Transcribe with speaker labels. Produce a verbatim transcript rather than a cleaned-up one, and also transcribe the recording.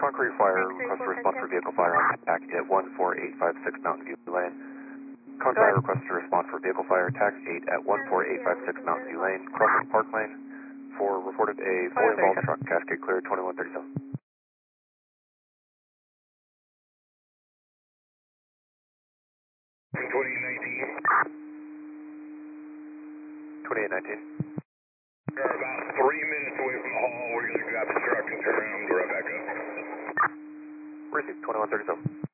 Speaker 1: Concrete Fire, request to respond for vehicle fire on attack at one four eight five six Mountain View Lane. Concrete Fire, request to respond for vehicle fire attack eight at one four eight five six Mountain View Lane, crossing Park Lane. For reported a fully involved truck, Cascade clear twenty-one thirty-seven.
Speaker 2: twenty-eight nineteen.
Speaker 1: twenty-eight nineteen.
Speaker 2: We're about three minutes away from the hall. We're going to grab the truck and turn around and go right back up.
Speaker 1: Received twenty-one thirty-seven.